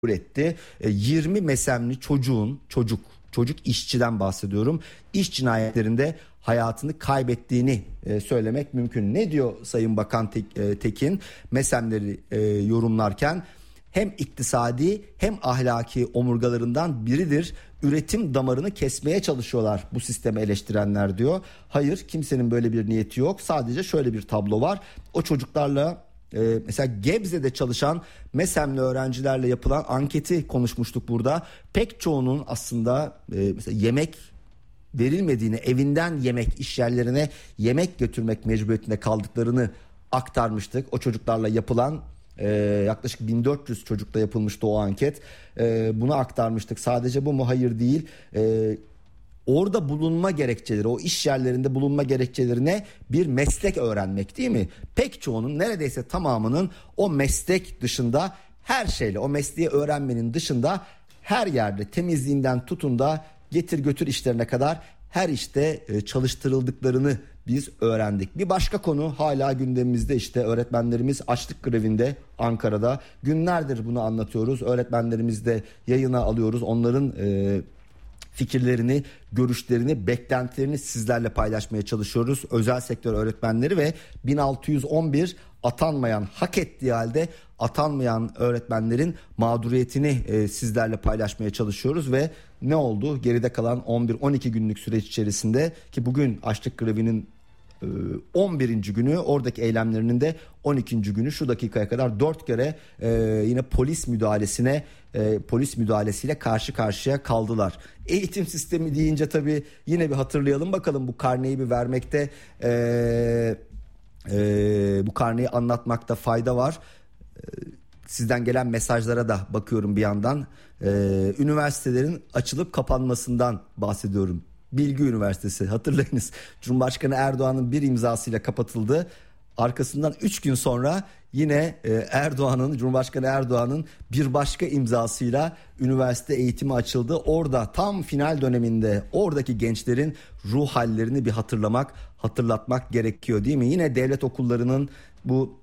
etti. 20 mesemli çocuk işçiden bahsediyorum. İş cinayetlerinde hayatını kaybettiğini söylemek mümkün. Ne diyor Sayın Bakan Tekin mesemleri yorumlarken? Hem iktisadi hem ahlaki omurgalarından biridir. Üretim damarını kesmeye çalışıyorlar bu sistemi eleştirenler diyor. Hayır, kimsenin böyle bir niyeti yok. Sadece şöyle bir tablo var. O çocuklarla mesela Gebze'de çalışan MESEM'li öğrencilerle yapılan anketi konuşmuştuk burada. Pek çoğunun aslında mesela yemek verilmediğini, evinden yemek, iş yerlerine yemek götürmek mecburiyetinde kaldıklarını aktarmıştık. O çocuklarla yapılan yaklaşık 1400 çocukla yapılmıştı o anket. Bunu aktarmıştık. Sadece bu mu? Hayır, değil. Orada bulunma gerekçeleri, o iş yerlerinde bulunma gerekçelerine bir meslek öğrenmek, değil mi? Pek çoğunun, neredeyse tamamının o meslek dışında her şeyle, o mesleği öğrenmenin dışında her yerde temizliğinden tutun da getir götür işlerine kadar her işte çalıştırıldıklarını biz öğrendik. Bir başka konu hala gündemimizde, işte öğretmenlerimiz açlık grevinde Ankara'da. Günlerdir bunu anlatıyoruz. Öğretmenlerimiz de yayına alıyoruz. Onların fikirlerini, görüşlerini, beklentilerini sizlerle paylaşmaya çalışıyoruz. Özel sektör öğretmenleri ve 1611 atanmayan, hak ettiği halde atanmayan öğretmenlerin mağduriyetini sizlerle paylaşmaya çalışıyoruz ve ne oldu? Geride kalan 11-12 günlük süreç içerisinde, ki bugün açlık grevinin 11. günü, oradaki eylemlerinin de 12. günü, şu dakikaya kadar 4 kere yine polis müdahalesiyle karşı karşıya kaldılar. Eğitim sistemi deyince tabii yine bir hatırlayalım bakalım, bu karneyi bir vermekte, bu karneyi anlatmakta fayda var. Sizden gelen mesajlara da bakıyorum bir yandan. Üniversitelerin açılıp kapanmasından bahsediyorum. Bilgi Üniversitesi, hatırlayınız, Cumhurbaşkanı Erdoğan'ın bir imzasıyla kapatıldı. Arkasından 3 gün sonra yine Cumhurbaşkanı Erdoğan'ın bir başka imzasıyla üniversite eğitimi açıldı. Orada tam final döneminde oradaki gençlerin ruh hallerini bir hatırlatmak gerekiyor, değil mi? Yine devlet okullarının bu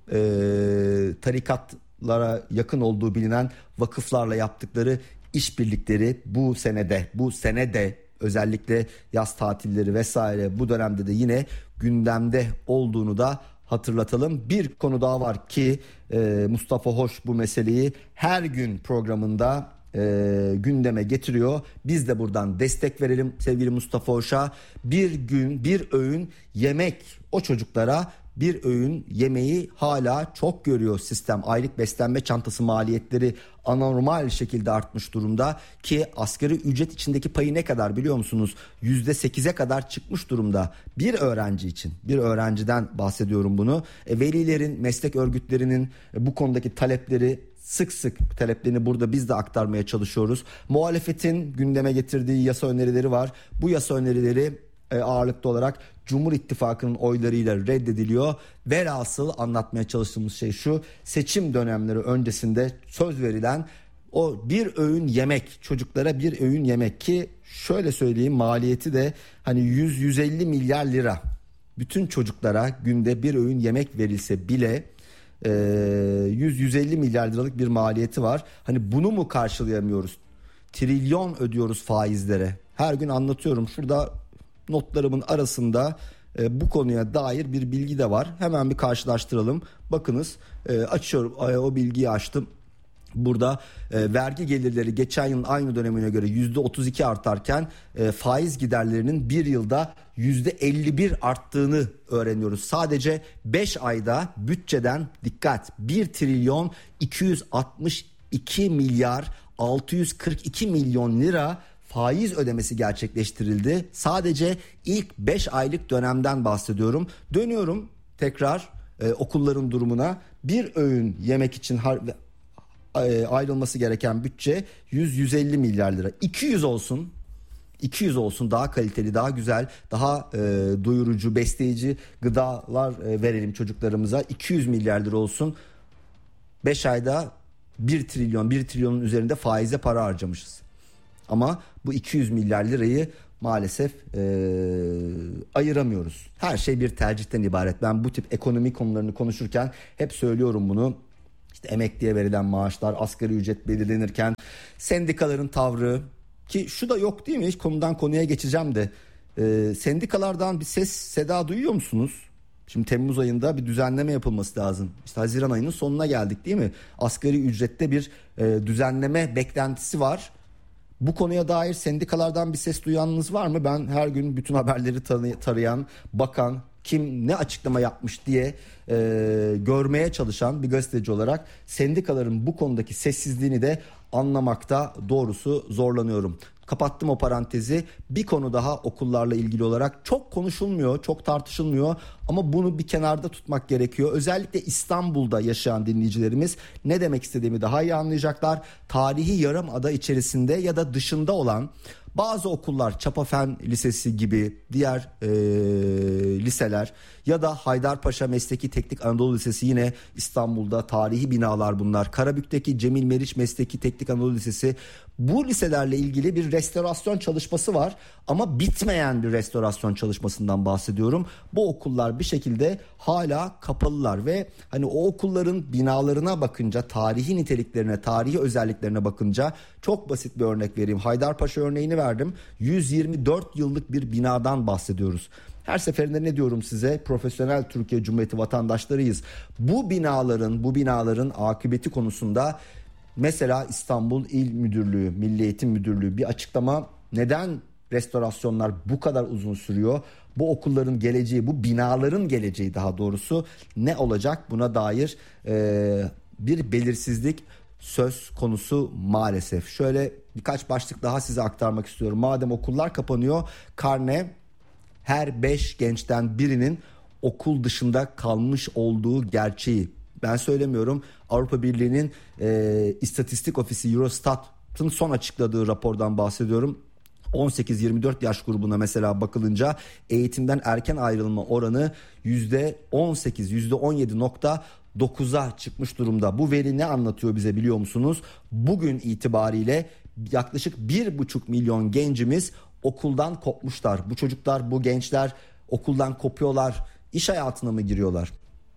tarikatlara yakın olduğu bilinen vakıflarla yaptıkları işbirlikleri bu senede özellikle yaz tatilleri vesaire bu dönemde de yine gündemde olduğunu da hatırlatalım. Bir konu daha var ki Mustafa Hoş bu meseleyi her gün programında gündeme getiriyor. Biz de buradan destek verelim sevgili Mustafa Hoş'a. Bir gün bir öğün yemek, o çocuklara bir öğün yemeği hala çok görüyor sistem. Aylık beslenme çantası maliyetleri anormal şekilde artmış durumda ki asgari ücret içindeki payı ne kadar biliyor musunuz? %8'e kadar çıkmış durumda bir öğrenci için. Bir öğrenciden bahsediyorum bunu. Velilerin, meslek örgütlerinin bu konudaki talepleri, sık taleplerini burada biz de aktarmaya çalışıyoruz. Muhalefetin gündeme getirdiği yasa önerileri var. Bu yasa önerileri ağırlıklı olarak Cumhur İttifakı'nın oylarıyla reddediliyor. Velhasıl anlatmaya çalıştığımız şey şu: seçim dönemleri öncesinde söz verilen o bir öğün yemek, çocuklara bir öğün yemek, ki şöyle söyleyeyim, maliyeti de hani 100-150 milyar lira. Bütün çocuklara günde bir öğün yemek verilse bile 100-150 milyar liralık bir maliyeti var. Hani bunu mu karşılayamıyoruz? Trilyon ödüyoruz faizlere. Her gün anlatıyorum. Şurada notlarımın arasında bu konuya dair bir bilgi de var. Hemen bir karşılaştıralım. Bakınız, açıyorum, o bilgiyi açtım. Burada vergi gelirleri geçen yılın aynı dönemine göre %32 artarken faiz giderlerinin bir yılda %51 arttığını öğreniyoruz. Sadece 5 ayda bütçeden, dikkat, 1 trilyon 262 milyar 642 milyon lira faiz ödemesi gerçekleştirildi. Sadece ilk 5 aylık dönemden bahsediyorum. Dönüyorum tekrar okulların durumuna. Bir öğün yemek için ayrılması gereken bütçe 100-150 milyar lira. 200 olsun, daha kaliteli, daha güzel, daha doyurucu, besleyici gıdalar verelim çocuklarımıza. 200 milyar lira olsun. 5 ayda 1 trilyonun üzerinde faize para harcamışız. Ama bu 200 milyar lirayı maalesef ayıramıyoruz. Her şey bir tercihten ibaret. Ben bu tip ekonomi konularını konuşurken hep söylüyorum bunu. İşte emekliye verilen maaşlar, asgari ücret belirlenirken sendikaların tavrı, ki şu da yok değil mi? Hiç konudan konuya geçeceğim de sendikalardan bir ses seda duyuyor musunuz? Şimdi Temmuz ayında bir düzenleme yapılması lazım. İşte Haziran ayının sonuna geldik değil mi? Asgari ücrette bir düzenleme beklentisi var. Bu konuya dair sendikalardan bir ses duyanınız var mı? Ben her gün bütün haberleri tarayan, bakan, kim ne açıklama yapmış diye görmeye çalışan bir gazeteci olarak sendikaların bu konudaki sessizliğini de anlamakta doğrusu zorlanıyorum. Kapattım o parantezi. Bir konu daha okullarla ilgili olarak çok konuşulmuyor, çok tartışılmıyor ama bunu bir kenarda tutmak gerekiyor. Özellikle İstanbul'da yaşayan dinleyicilerimiz ne demek istediğimi daha iyi anlayacaklar. Tarihi Yarımada içerisinde ya da dışında olan bazı okullar, Çapafen Lisesi gibi diğer liseler ya da Haydarpaşa Mesleki Teknik Anadolu Lisesi, yine İstanbul'da tarihi binalar bunlar. Karabük'teki Cemil Meriç Mesleki Teknik Anadolu Lisesi, bu liselerle ilgili bir restorasyon çalışması var ama bitmeyen bir restorasyon çalışmasından bahsediyorum. Bu okullar bir şekilde hala kapalılar ve hani o okulların binalarına bakınca, tarihi niteliklerine, tarihi özelliklerine bakınca, çok basit bir örnek vereyim. Haydarpaşa örneğini verdim. 124 yıllık bir binadan bahsediyoruz. Her seferinde ne diyorum size? Profesyonel Türkiye Cumhuriyeti vatandaşlarıyız. Bu binaların akıbeti konusunda mesela İstanbul İl Müdürlüğü, Milli Eğitim Müdürlüğü bir açıklama, neden restorasyonlar bu kadar uzun sürüyor? Bu okulların geleceği, bu binaların geleceği daha doğrusu ne olacak? Buna dair bir belirsizlik söz konusu maalesef. Şöyle birkaç başlık daha size aktarmak istiyorum. Madem okullar kapanıyor, karne her 5 gençten birinin okul dışında kalmış olduğu gerçeği. Ben söylemiyorum. Avrupa Birliği'nin istatistik ofisi Eurostat'ın son açıkladığı rapordan bahsediyorum. 18-24 yaş grubuna mesela bakılınca eğitimden erken ayrılma oranı %18, %17.9'a çıkmış durumda. Bu veri ne anlatıyor bize biliyor musunuz? Bugün itibariyle yaklaşık 1,5 milyon gencimiz okuldan kopmuşlar. Bu çocuklar, bu gençler okuldan kopuyorlar. İş hayatına mı giriyorlar?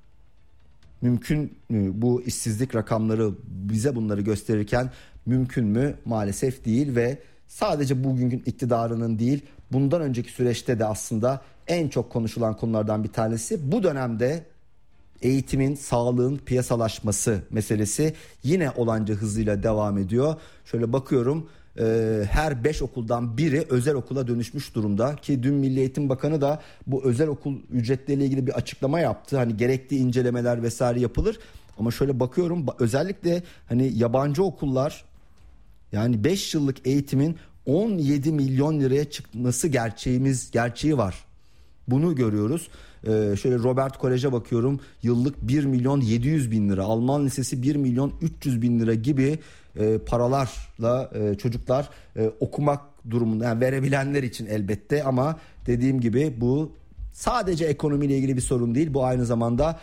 Mümkün mü? Bu işsizlik rakamları bize bunları gösterirken mümkün mü? Maalesef değil ve sadece bugünkü iktidarının değil, bundan önceki süreçte de aslında en çok konuşulan konulardan bir tanesi. Bu dönemde eğitimin, sağlığın piyasalaşması meselesi yine olanca hızıyla devam ediyor. Şöyle bakıyorum, her 5 okuldan biri özel okula dönüşmüş durumda ki dün Milli Eğitim Bakanı da bu özel okul ücretleriyle ilgili bir açıklama yaptı. Hani gerekli incelemeler vesaire yapılır ama şöyle bakıyorum, özellikle hani yabancı okullar, yani 5 yıllık eğitimin 17 milyon liraya çıkması gerçeği var. Bunu görüyoruz. Şöyle Robert Kolej'e bakıyorum, yıllık 1 milyon 700 bin lira, Alman Lisesi 1 milyon 300 bin lira gibi paralarla çocuklar okumak durumunda, yani verebilenler için elbette, ama dediğim gibi bu sadece ekonomiyle ilgili bir sorun değil, bu aynı zamanda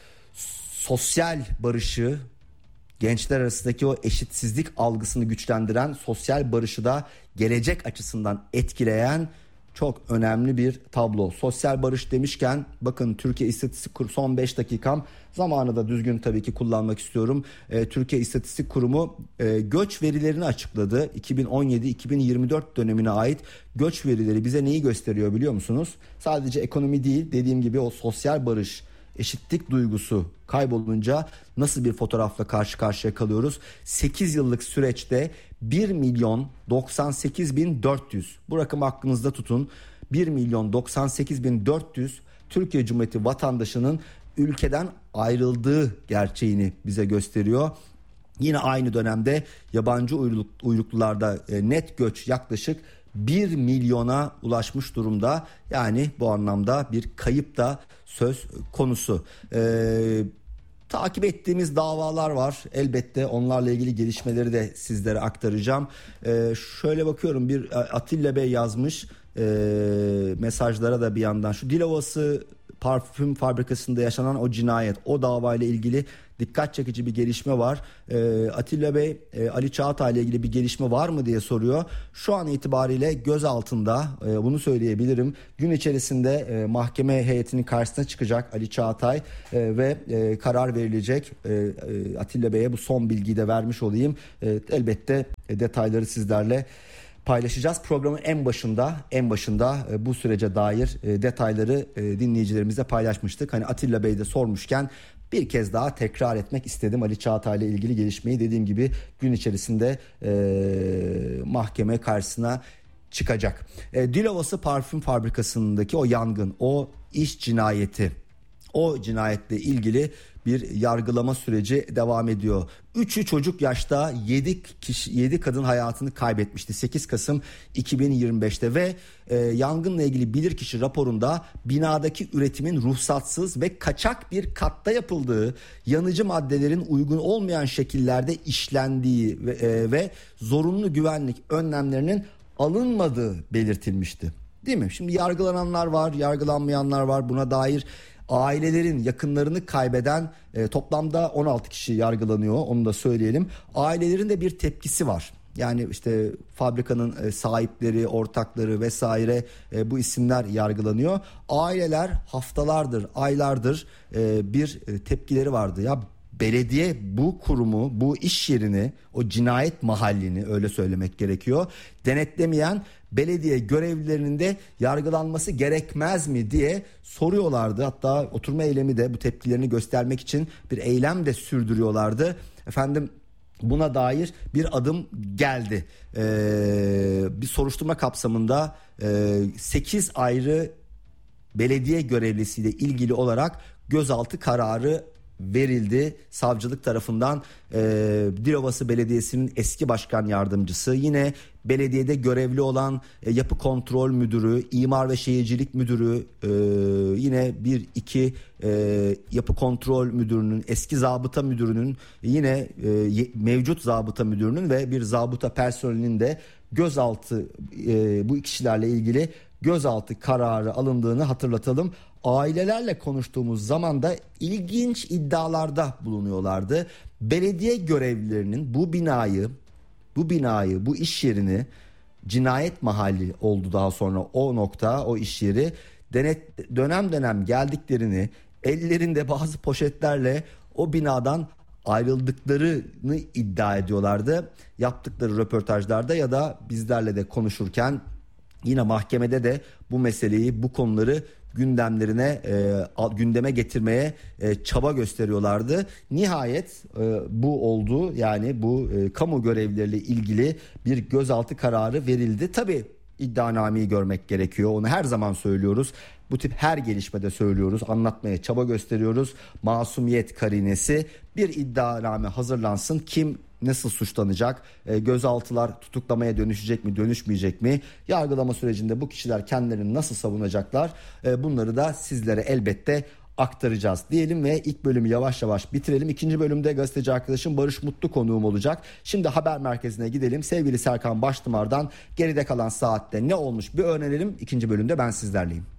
sosyal barışı, gençler arasındaki o eşitsizlik algısını güçlendiren, sosyal barışı da gelecek açısından etkileyen çok önemli bir tablo. Sosyal barış demişken bakın, Türkiye İstatistik Kurumu, son 5 dakikam, zamanı da düzgün tabii ki kullanmak istiyorum. Türkiye İstatistik Kurumu göç verilerini açıkladı. 2017-2024 dönemine ait göç verileri bize neyi gösteriyor biliyor musunuz? Sadece ekonomi değil, dediğim gibi o sosyal barış, eşitlik duygusu kaybolunca nasıl bir fotoğrafla karşı karşıya kalıyoruz? 8 yıllık süreçte 1 milyon 98 bin 400, bu rakamı aklınızda tutun, 1 milyon 98 bin 400 Türkiye Cumhuriyeti vatandaşının ülkeden ayrıldığı gerçeğini bize gösteriyor. Yine aynı dönemde yabancı uyruklularda net göç yaklaşık 1 milyona ulaşmış durumda. Yani bu anlamda bir kayıp da söz konusu. Takip ettiğimiz davalar var. Elbette onlarla ilgili gelişmeleri de sizlere aktaracağım. Şöyle bakıyorum, bir Atilla Bey yazmış mesajlara da bir yandan. Şu Dilovası parfüm fabrikasında yaşanan o cinayet, o davayla ilgili dikkat çekici bir gelişme var. Atilla Bey, Ali Çağatay ile ilgili bir gelişme var mı diye soruyor. Şu an itibariyle gözaltında, bunu söyleyebilirim. Gün içerisinde mahkeme heyetinin karşısına çıkacak Ali Çağatay ve karar verilecek. Atilla Bey'e bu son bilgiyi de vermiş olayım. Elbette detayları sizlerle paylaşacağız. Programın en başında bu sürece dair detayları dinleyicilerimizle paylaşmıştık. Hani Atilla Bey de sormuşken bir kez daha tekrar etmek istedim. Ali Çağatay ile ilgili gelişmeyi, dediğim gibi gün içerisinde mahkeme karşısına çıkacak. Dilovası Parfüm Fabrikası'ndaki o yangın, o iş cinayeti, o cinayetle ilgili bir yargılama süreci devam ediyor. 3'ü çocuk yaşta, 7 kadın hayatını kaybetmişti 8 Kasım 2025'te ve yangınla ilgili bilirkişi raporunda binadaki üretimin ruhsatsız ve kaçak bir katta yapıldığı, yanıcı maddelerin uygun olmayan şekillerde işlendiği ve zorunlu güvenlik önlemlerinin alınmadığı belirtilmişti. Değil mi? Şimdi yargılananlar var, yargılanmayanlar var. Buna dair ailelerin yakınlarını kaybeden toplamda 16 kişi yargılanıyor, onu da söyleyelim. Ailelerin de bir tepkisi var. Yani işte fabrikanın sahipleri, ortakları vesaire, bu isimler yargılanıyor. Aileler haftalardır, aylardır bir tepkileri vardı. Ya belediye bu kurumu, bu iş yerini, o cinayet mahallini, öyle söylemek gerekiyor, denetlemeyen belediye görevlilerinin de yargılanması gerekmez mi diye soruyorlardı. Hatta oturma eylemi de bu tepkilerini göstermek için bir eylem de sürdürüyorlardı. Efendim, buna dair bir adım geldi. Bir soruşturma kapsamında 8 ayrı belediye görevlisiyle ilgili olarak gözaltı kararı verildi savcılık tarafından. Dilovası Belediyesi'nin eski başkan yardımcısı, yine belediyede görevli olan yapı kontrol müdürü, imar ve şehircilik müdürü, yine iki yapı kontrol müdürünün, eski zabıta müdürünün, yine mevcut zabıta müdürünün ve bir zabıta personelinin de gözaltı, bu kişilerle ilgili gözaltı kararı alındığını hatırlatalım. Ailelerle konuştuğumuz zaman da ilginç iddialarda bulunuyorlardı. Belediye görevlilerinin bu iş yerini, cinayet mahalli oldu daha sonra o nokta, o iş yeri, dönem dönem geldiklerini, ellerinde bazı poşetlerle o binadan ayrıldıklarını iddia ediyorlardı. Yaptıkları röportajlarda ya da bizlerle de konuşurken, yine mahkemede de bu meseleyi, bu konuları gündeme getirmeye çaba gösteriyorlardı. Nihayet bu oldu. Yani bu kamu görevlileriyle ilgili bir gözaltı kararı verildi. Tabii iddianameyi görmek gerekiyor. Onu her zaman söylüyoruz. Bu tip her gelişmede söylüyoruz. Anlatmaya çaba gösteriyoruz. Masumiyet karinesi, bir iddianame hazırlansın. Kim nasıl suçlanacak? Gözaltılar tutuklamaya dönüşecek mi, dönüşmeyecek mi? Yargılama sürecinde bu kişiler kendilerini nasıl savunacaklar? Bunları da sizlere elbette aktaracağız diyelim ve ilk bölümü yavaş yavaş bitirelim. İkinci bölümde gazeteci arkadaşım Barış Mutlu konuğum olacak. Şimdi haber merkezine gidelim. Sevgili Serkan Baştımar'dan geride kalan saatte ne olmuş bir öğrenelim. İkinci bölümde ben sizlerleyim.